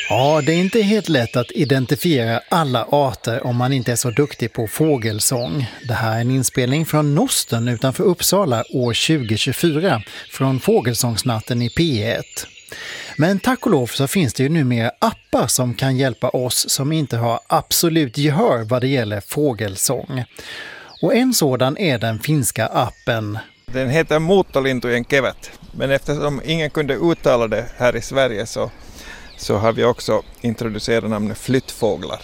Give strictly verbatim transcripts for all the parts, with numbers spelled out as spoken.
Ja, det är inte helt lätt att identifiera alla arter om man inte är så duktig på fågelsång. Det här är en inspelning från Nosten utanför Uppsala år tjugo tjugofyra från Fågelsångsnatten i P ett. Men tack och lov så finns det ju numera appar som kan hjälpa oss som inte har absolut gehör vad det gäller fågelsång. Och en sådan är den finska appen. Den heter Muuttolintujen kevät, men eftersom ingen kunde uttala det här i Sverige så, så har vi också introducerat namnet flyttfåglar.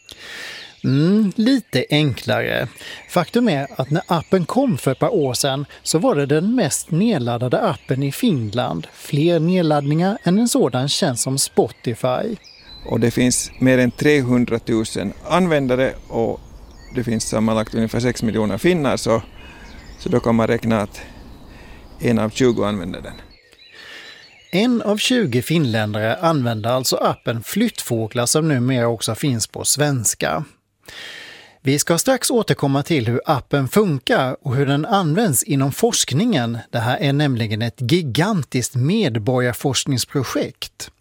Mm, lite enklare. Faktum är att när appen kom för ett par år sedan så var det den mest nedladdade appen i Finland. Fler nedladdningar än en sådan känns som Spotify. Och det finns mer än trehundratusen användare och det finns sammanlagt ungefär sex miljoner finnar, så, så då kan man räkna att en av tjugo använder den. En av tjugo finländare använder alltså appen Flyttfåglar som numera också finns på svenska. Vi ska strax återkomma till hur appen funkar och hur den används inom forskningen. Det här är nämligen ett gigantiskt medborgarforskningsprojekt.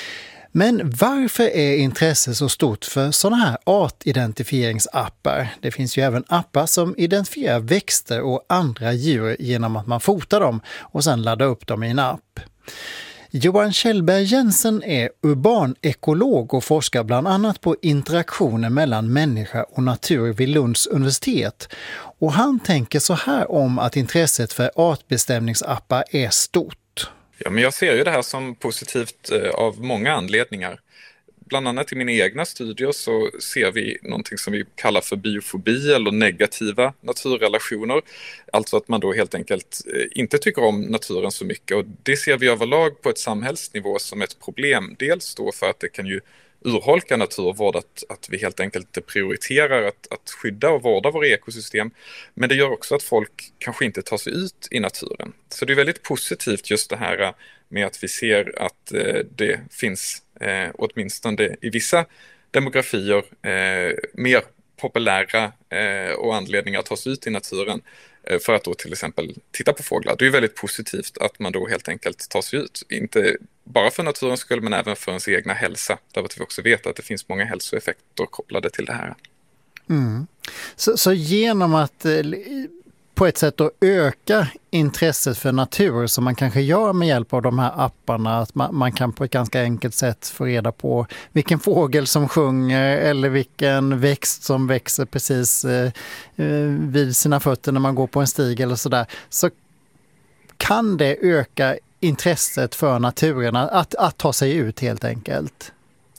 Men varför är intresset så stort för sådana här artidentifieringsappar? Det finns ju även appar som identifierar växter och andra djur genom att man fotar dem och sedan laddar upp dem i en app. Johan Kjellberg Jensen är urban ekolog och forskar bland annat på interaktioner mellan människa och natur vid Lunds universitet. Och han tänker så här om att intresset för artbestämningsappar är stort. Ja, men jag ser ju det här som positivt eh, av många anledningar. Bland annat i mina egna studier så ser vi någonting som vi kallar för biofobi eller negativa naturrelationer. Alltså att man då helt enkelt eh, inte tycker om naturen så mycket. Och det ser vi överlag på ett samhällsnivå som ett problem. Dels då för att det kan ju urholka naturvård, att, att vi helt enkelt prioriterar att, att skydda och vårda våra ekosystem. Men det gör också att folk kanske inte tar sig ut i naturen. Så det är väldigt positivt just det här med att vi ser att eh, det finns eh, åtminstone i vissa demografier eh, mer populära eh, och anledningar att ta sig ut i naturen eh, för att då till exempel titta på fåglar. Det är väldigt positivt att man då helt enkelt tar sig ut. Inte bara för naturens skull men även för ens egna hälsa. Därför att vi också vet att det finns många hälsoeffekter kopplade till det här. Mm. Så, så genom att eh, på ett sätt att öka intresset för natur som man kanske gör med hjälp av de här apparna, att man, man kan på ett ganska enkelt sätt få reda på vilken fågel som sjunger eller vilken växt som växer precis eh, vid sina fötter när man går på en stig eller sådär, så kan det öka intresset för naturen att, att ta sig ut helt enkelt.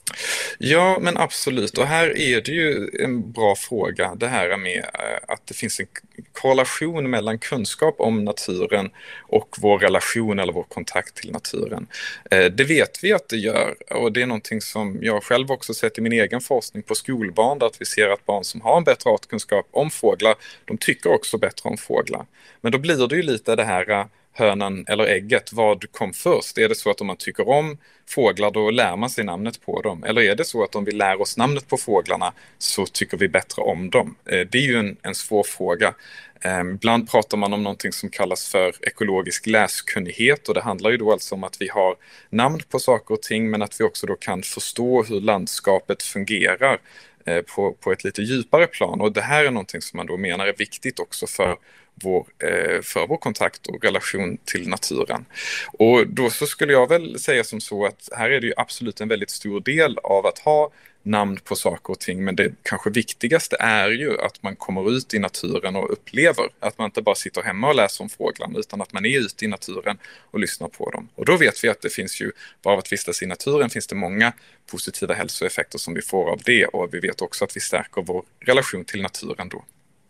Ja, men absolut. Och här är det ju en bra fråga, det här med att det finns en korrelation mellan kunskap om naturen och vår relation eller vår kontakt till naturen. Det vet vi att det gör, och det är någonting som jag själv också sett i min egen forskning på skolbarn, där att vi ser att barn som har en bättre artkunskap om fåglar, de tycker också bättre om fåglar. Men då blir det ju lite det här hönan eller ägget, vad kom först? Är det så att om man tycker om fåglar då lär man sig namnet på dem? Eller är det så att om vi lär oss namnet på fåglarna så tycker vi bättre om dem? Det är ju en, en svår fråga. Ibland pratar man om någonting som kallas för ekologisk läskunnighet, och det handlar ju då alltså om att vi har namn på saker och ting men att vi också då kan förstå hur landskapet fungerar på, på ett lite djupare plan. Och det här är någonting som man då menar är viktigt också för Vår, eh, för vår kontakt och relation till naturen. Och då så skulle jag väl säga som så att här är det ju absolut en väldigt stor del av att ha namn på saker och ting, men det kanske viktigaste är ju att man kommer ut i naturen och upplever att man inte bara sitter hemma och läser om fåglarna, utan att man är ute i naturen och lyssnar på dem. Och då vet vi att det finns ju, bara av att vistas i naturen finns det många positiva hälsoeffekter som vi får av det, och vi vet också att vi stärker vår relation till naturen då.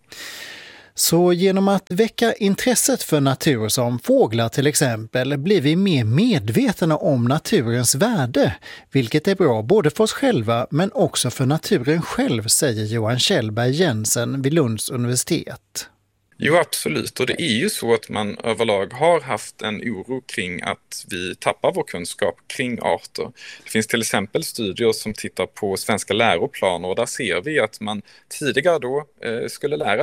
Så genom att väcka intresset för natur som fåglar till exempel blir vi mer medvetna om naturens värde, vilket är bra både för oss själva men också för naturen själv, säger Johan Kjellberg Jensen vid Lunds universitet. Jo, absolut. Och det är ju så att man överlag har haft en oro kring att vi tappar vår kunskap kring arter. Det finns till exempel studier som tittar på svenska läroplaner, och där ser vi att man tidigare då eh, skulle lära sig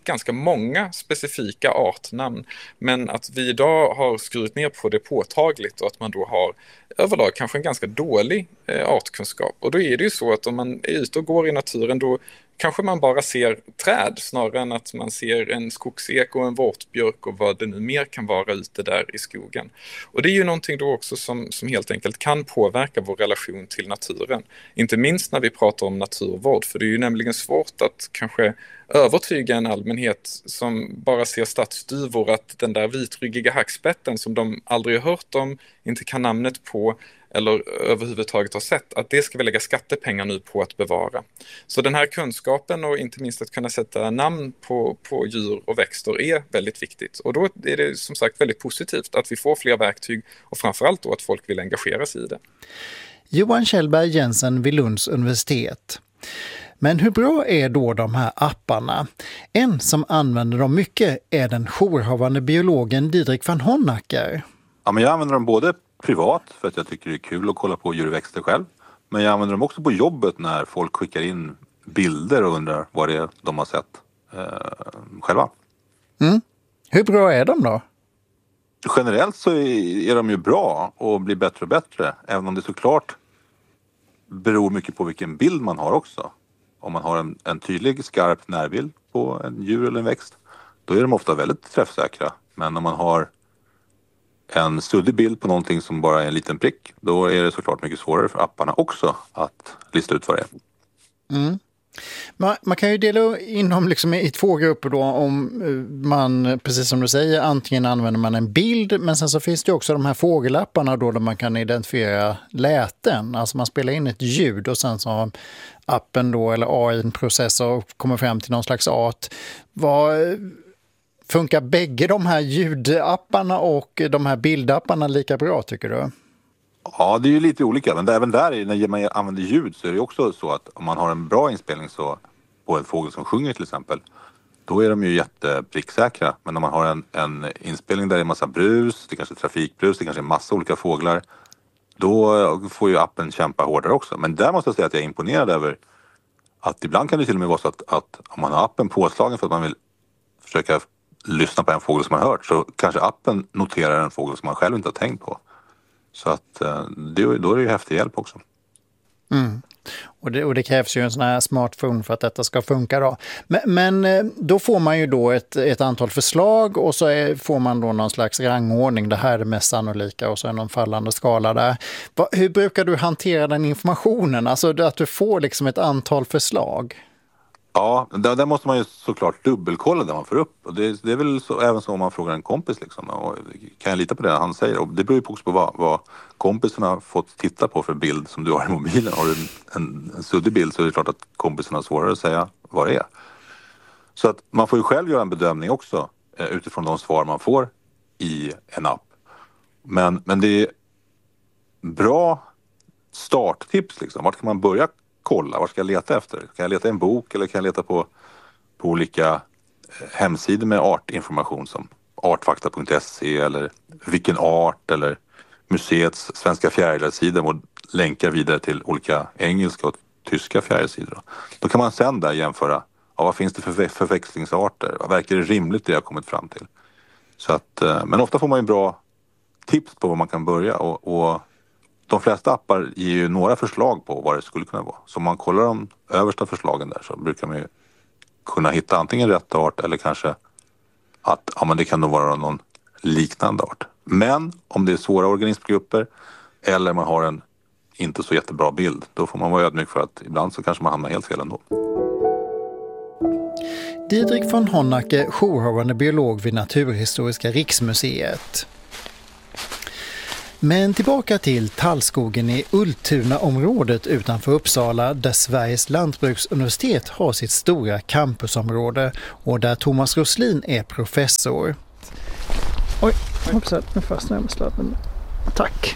ganska många specifika artnamn, men att vi idag har skurit ner på det påtagligt och att man då har överlag kanske en ganska dålig eh, artkunskap. Och då är det ju så att om man är ute och går i naturen, då kanske man bara ser träd snarare än att man ser en skogsek och en vårtbjörk och vad det nu mer kan vara ute där i skogen. Och det är ju någonting då också som, som helt enkelt kan påverka vår relation till naturen. Inte minst när vi pratar om naturvård, för det är ju nämligen svårt att kanske övertyga en allmänhet som bara ser stadsduvor att den där vitryggiga hackspetten som de aldrig har hört om, inte kan namnet på eller överhuvudtaget har sett, att det ska vi lägga skattepengar nu på att bevara. Så den här kunskapen och inte minst att kunna sätta namn på, på djur och växter är väldigt viktigt. Och då är det som sagt väldigt positivt att vi får fler verktyg och framförallt då att folk vill engagera sig i det. Johan Kjellberg Jensen vid Lunds universitet. Men hur bra är då de här apparna? En som använder dem mycket är den jourhavande biologen Didrik van Honacker. Ja, men jag använder dem både privat för att jag tycker det är kul att kolla på djur och växter själv. Men jag använder dem också på jobbet när folk skickar in bilder och undrar vad det är de har sett eh, själva. Mm. Hur bra är de då? Generellt så är de ju bra och blir bättre och bättre. Även om det såklart beror mycket på vilken bild man har också. Om man har en, en tydlig, skarp närbild på en djur eller en växt, då är de ofta väldigt träffsäkra. Men om man har en suddig bild på någonting som bara är en liten prick, då är det såklart mycket svårare för apparna också att lista ut vad det är. Mm. Man, man kan ju dela in dem liksom i två grupper då, om man, precis som du säger, antingen använder man en bild, men sen så finns det också de här fågelapparna då där man kan identifiera läten. Alltså man spelar in ett ljud och sen så har appen då, eller A I-processor, och kommer fram till någon slags art. Vad funkar bägge de här ljudapparna och de här bildapparna lika bra, tycker du? Ja, det är ju lite olika, men även där när man använder ljud så är det också så att om man har en bra inspelning så på en fågel som sjunger till exempel, då är de ju jättepricksäkra. Men om man har en, en inspelning där det är en massa brus, det kanske är trafikbrus, det kanske är en massa olika fåglar, då får ju appen kämpa hårdare också. Men där måste jag säga att jag är imponerad över att ibland kan det till och med vara så att, att om man har appen påslagen för att man vill försöka lyssna på en fågel som man har hört, så kanske appen noterar en fågel som man själv inte har tänkt på. Så att det, då är det ju häftig hjälp också. Mm. Och, det, och det krävs ju en sån här smartphone för att detta ska funka då. Men, men då får man ju då ett, ett antal förslag och så är, får man då någon slags rangordning. Det här är det mest sannolika och så är någon fallande skala där. Va, hur brukar du hantera den informationen? Alltså att du får liksom ett antal förslag. Ja, där, där måste man ju såklart dubbelkolla det man får upp. Och det, det är väl så, även så om man frågar en kompis liksom. Och kan jag lita på det han säger? Och det beror ju också på vad, vad kompisen har fått titta på för bild som du har i mobilen. Har du en, en, en suddig bild så är det klart att kompisen har svårare att säga vad det är. Så att man får ju själv göra en bedömning också eh, utifrån de svar man får i en app. Men, men det är bra starttips liksom. Vart kan man börja kolla? Vad ska jag leta efter? Kan jag leta i en bok eller kan jag leta på, på olika hemsidor med artinformation som artfakta punkt se eller vilken art eller museets svenska fjärilssidor och länkar vidare till olika engelska och tyska fjärilsidor. Då kan man sedan där jämföra, ja, vad finns det för förväxlingsarter? Vad verkar det rimligt det jag har kommit fram till? Så att, men ofta får man ju bra tips på vad man kan börja och, och de flesta appar ger ju några förslag på vad det skulle kunna vara. Så om man kollar de översta förslagen där så brukar man ju kunna hitta antingen rätt art eller kanske att ja, men det kan nog vara någon liknande art. Men om det är svåra organismgrupper eller man har en inte så jättebra bild, då får man vara ödmjuk för att ibland så kanske man hamnar helt fel ändå. Didrik van Honacker, jourhavande biolog vid Naturhistoriska riksmuseet. Men tillbaka till tallskogen i Ultuna-området utanför Uppsala där Sveriges lantbruksuniversitet har sitt stora campusområde och där Thomas Roslin är professor. Oj, hoppsan, nu fastnar jag med sladden. Tack.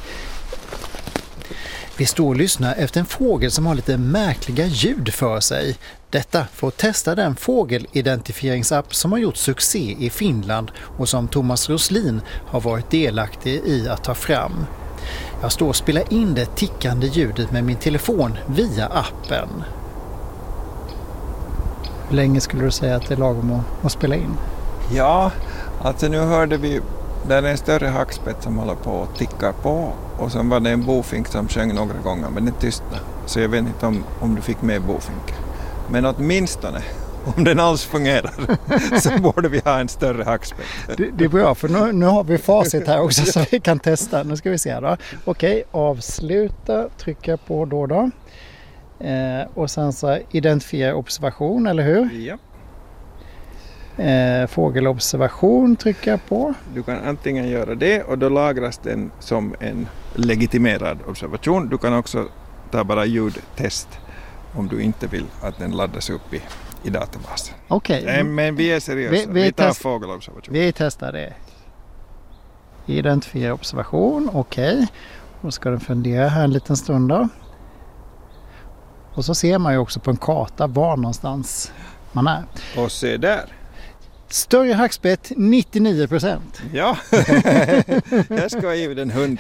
Vi står och lyssnar efter en fågel som har lite märkliga ljud för sig. Detta för att testa den fågelidentifieringapp som har gjort succé i Finland och som Thomas Roslin har varit delaktig i att ta fram. Jag står och spelar in det tickande ljudet med min telefon via appen. Hur länge skulle du säga att det är lagom att, att spela in? Ja, alltså nu hörde vi, där är en större hackspett som håller på och tickar på, och sen var det en bofink som sjöng några gånger, men det tystnade. Så jag vet inte om, om du fick med bofinken. Men åtminstone, om den alls fungerar, så borde vi ha en större hackspett. Det, det är bra, för nu, nu har vi facit här också så vi kan testa. Nu ska vi se då. Okej, avsluta, trycka på då då. Eh, och sen så identifiera observation, eller hur? Ja. Eh, fågelobservation trycka på. Du kan antingen göra det, och då lagras den som en legitimerad observation. Du kan också ta bara ljudtest om du inte vill att den laddas upp i, i databasen. Okej. Okay. Men vi är seriösa. Vi, vi, vi tar test- fågelobservation. Vi testar det. Identifiera observation, okej. Okay. Då ska den fundera här en liten stund då. Och så ser man ju också på en karta var någonstans man är. Och se där. Större hackspett nittionio procent. Ja, jag ska ge den hundra.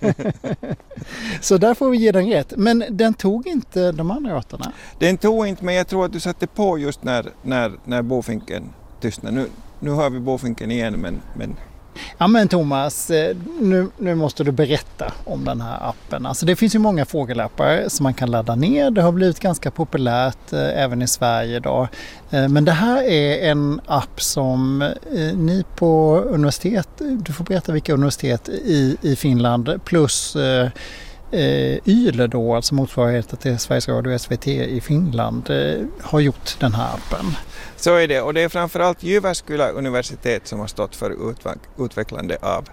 Så där får vi ge den rätt. Men den tog inte de andra arterna? Den tog inte, men jag tror att du satte på just när, när, när bofinken tystnade. Nu, nu har vi bofinken igen, men... men... Ja men Thomas, nu, nu måste du berätta om den här appen. Alltså det finns ju många fågelappar som man kan ladda ner. Det har blivit ganska populärt eh, även i Sverige idag. Eh, men det här är en app som eh, ni på universitet, du får berätta vilka universitet i, i Finland, plus eh, eh, Yle då, alltså motsvarigheten till Sveriges Radio och S V T i Finland, eh, har gjort den här appen. Så är det, och det är framförallt Jyväskylä universitet som har stått för utvecklande av,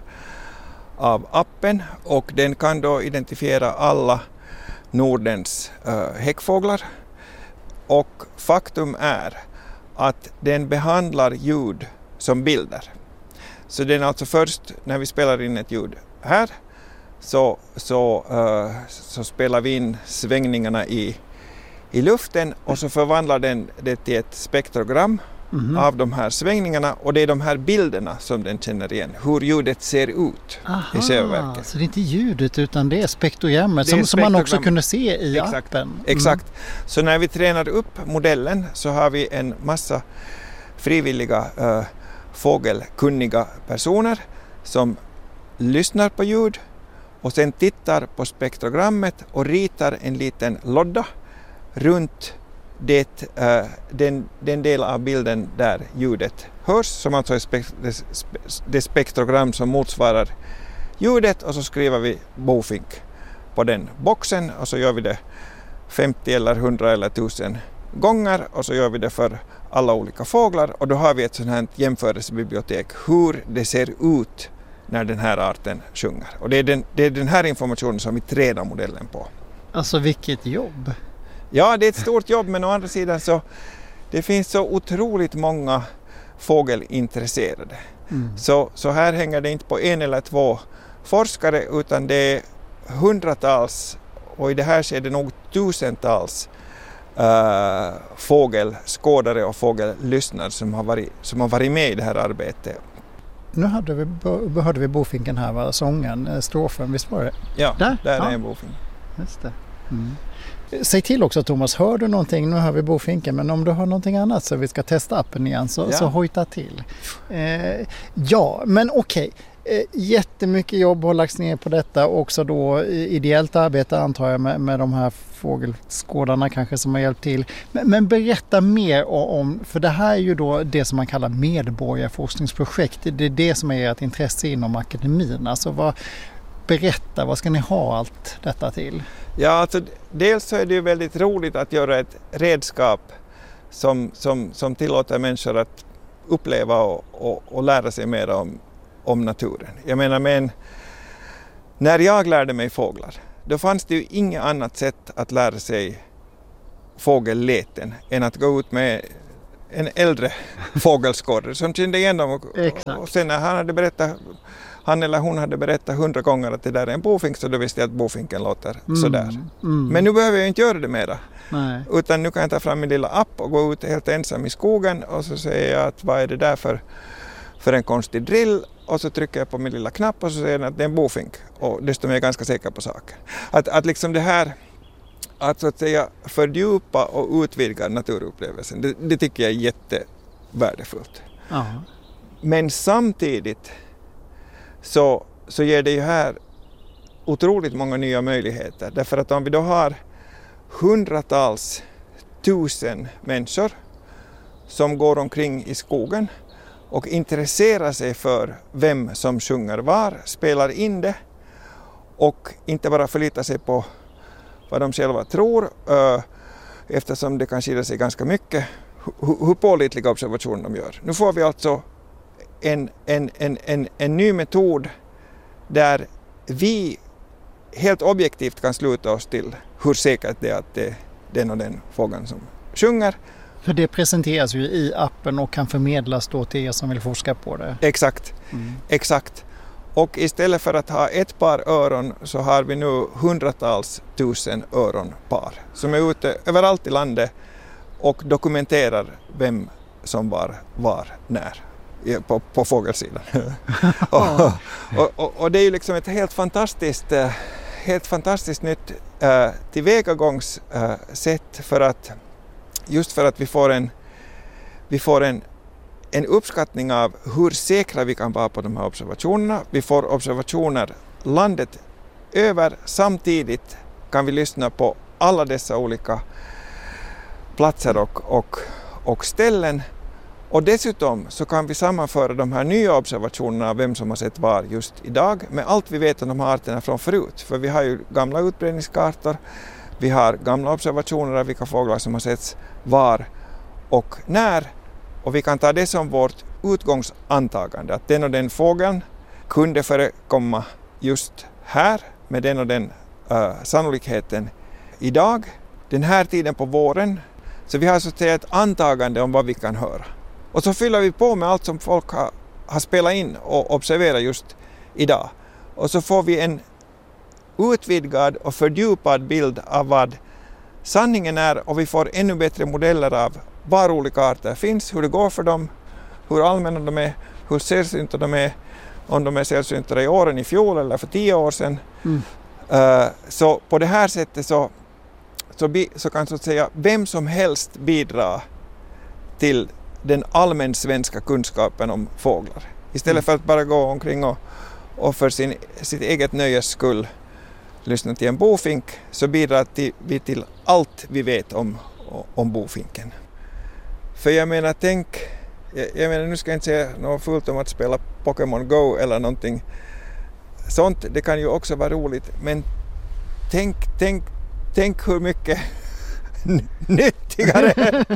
av appen, och den kan då identifiera alla Nordens uh, häckfåglar, och faktum är att den behandlar ljud som bilder. Så den alltså först när vi spelar in ett ljud här så, så, uh, så spelar vi in svängningarna i i luften, och så förvandlar den det till ett spektrogram mm. av de här svängningarna, och det är de här bilderna som den känner igen, hur ljudet ser ut. Aha, i självverket. Så det är inte ljudet utan det är spektrogrammet som, som man också kunde se i Exakt. appen. Mm. Exakt. Så när vi tränar upp modellen så har vi en massa frivilliga äh, fågelkunniga personer som lyssnar på ljud och sen tittar på spektrogrammet och ritar en liten lodda runt det, uh, den, den del av bilden där ljudet hörs, som alltså är spek- det, det spektrogram som motsvarar ljudet, och så skriver vi bofink på den boxen, och så gör vi det femtio eller hundra eller tusen gånger, och så gör vi det för alla olika fåglar, och då har vi ett sådant här jämförelsebibliotek hur det ser ut när den här arten sjunger. Och det är den, det är den här informationen som vi tränar modellen på. Alltså vilket jobb! Ja, det är ett stort jobb, men å andra sidan så det finns så otroligt många fågelintresserade. Mm. Så, så här hänger det inte på en eller två forskare, utan det är hundratals, och i det här ser det nog tusentals uh, fågelskådare och fågellyssnare som har varit, som har varit med i det här arbetet. Nu hade vi, hörde vi bofinken här, var sången, strofen, visst var det? Ja, där, där ja. är en bofink. Just det. Mm. Säg till också Thomas, hör du någonting, nu hör vi bofinken, men om du har någonting annat så vi ska testa appen igen så, ja. så hojta till. Eh, ja, men okej. Eh, jättemycket jobb har lagts ner på detta, också då ideellt arbete antar jag med, med de här fågelskådarna kanske som har hjälpt till. Men, men berätta mer om, för det här är ju då det som man kallar medborgarforskningsprojekt. Det är det som är ert intresse inom akademin. Alltså vad, berätta, vad ska ni ha allt detta till? Ja, alltså dels så är det ju väldigt roligt att göra ett redskap som, som, som tillåter människor att uppleva och, och, och lära sig mer om, om naturen. Jag menar, men när jag lärde mig fåglar, då fanns det ju inget annat sätt att lära sig fågelläten än att gå ut med en äldre fågelskådare som kände igen dem. Och, och sen när han hade berättat han eller hon hade berättat hundra gånger att det där är en bofink, så då visste jag att bofinken låter mm, sådär. Mm. Men nu behöver jag inte göra det mera. Nej. Utan nu kan jag ta fram min lilla app och gå ut helt ensam i skogen, och så säger jag att vad är det där för, för en konstig drill, och så trycker jag på min lilla knapp och så säger jag att det är en bofink, och desto mer är jag ganska säker på saker. Att, att liksom det här att, så att säga, fördjupa och utvidga naturupplevelsen. Det, det tycker jag är jättevärdefullt. Ja. Men samtidigt så, så ger det ju här otroligt många nya möjligheter. Därför att om vi då har hundratals tusen människor som går omkring i skogen och intresserar sig för vem som sjunger var, spelar in det och inte bara förlitar sig på vad de själva tror, eftersom det kan skilja sig ganska mycket hur pålitliga observationer de gör. Nu får vi alltså en, en, en, en, en ny metod där vi helt objektivt kan sluta oss till hur säkert det är att det är den och den fågeln som sjunger. För det presenteras ju i appen och kan förmedlas då till er som vill forska på det. Exakt, mm. exakt. Och istället för att ha ett par öron så har vi nu hundratals tusen öronpar som är ute överallt i landet och dokumenterar vem som var, var när på, på fågelsidan. och, och, och, och det är ju liksom ett helt fantastiskt, helt fantastiskt nytt äh, tillvägagångssätt äh, för att just för att vi får en, vi får en, en uppskattning av hur säkra vi kan vara på de här observationerna. Vi får observationer landet över. Samtidigt kan vi lyssna på alla dessa olika platser och, och, och ställen. Och dessutom så kan vi sammanföra de här nya observationerna av vem som har sett var just idag med allt vi vet om de här arterna från förut. För vi har ju gamla utbredningskartor, vi har gamla observationer av vilka fåglar som har setts var och när. Och vi kan ta det som vårt utgångsantagande att den och den fågeln kunde förekomma just här med den och den uh, sannolikheten idag, den här tiden på våren. Så vi har så att säga ett antagande om vad vi kan höra. Och så fyller vi på med allt som folk har, har spelat in och observerat just idag. Och så får vi en utvidgad och fördjupad bild av vad sanningen är och vi får ännu bättre modeller av var olika arter finns, hur det går för dem, hur allmänna de är, hur sällsynta de är, om de är sällsynta i åren i fjol eller för tio år sedan. Mm. Uh, så på det här sättet så, så, bi, så kan så att säga vem som helst bidra till den allmän svenska kunskapen om fåglar. Istället mm. för att bara gå omkring och, och för sin, sitt eget nöjes skull lyssna till en bofink så bidrar vi till allt vi vet om, om bofinken. För jag menar, tänk, jag, jag menar nu ska jag inte säga något fullt om att spela Pokémon Go eller någonting sånt, det kan ju också vara roligt, men tänk, tänk, tänk hur mycket nyttigare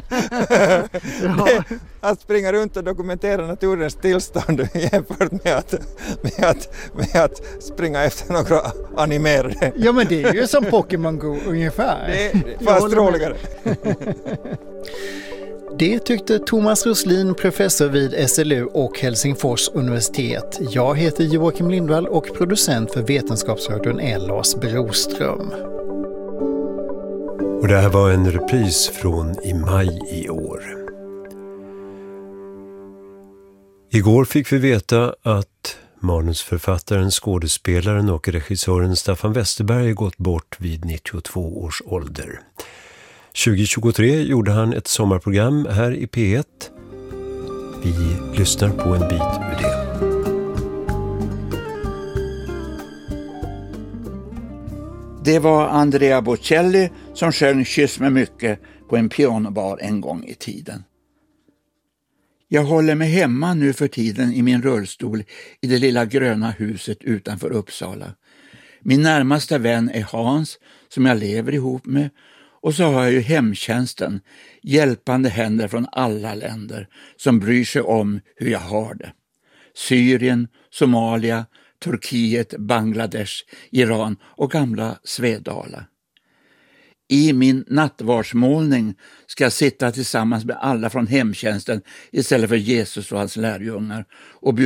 det, att springa runt och dokumentera naturens tillstånd jämfört med att, med att, med att springa efter några animerade. Ja, men det är ju som Pokémon Go ungefär. Det är fast roligare. Det tyckte Thomas Roslin, professor vid S L U och Helsingfors universitet. Jag heter Joakim Lindvall och producent för Vetenskapsradion är Lars Broström. Och det här var en repris från i maj i år. Igår fick vi veta att manusförfattaren, skådespelaren och regissören Staffan Westerberg gått bort vid nittiotvå års ålder. tjugo tjugotre gjorde han ett sommarprogram här i P ett. Vi lyssnar på en bit ur det. Det var Andrea Bocelli som sjöng Kyss mig mycket på en pianobar en gång i tiden. Jag håller mig hemma nu för tiden i min rullstol i det lilla gröna huset utanför Uppsala. Min närmaste vän är Hans som jag lever ihop med. Och så har jag ju hemtjänsten, hjälpande händer från alla länder som bryr sig om hur jag har det. Syrien, Somalia, Turkiet, Bangladesh, Iran och gamla Svedala. I min nattvardsmålning ska jag sitta tillsammans med alla från hemtjänsten istället för Jesus och hans lärjungar och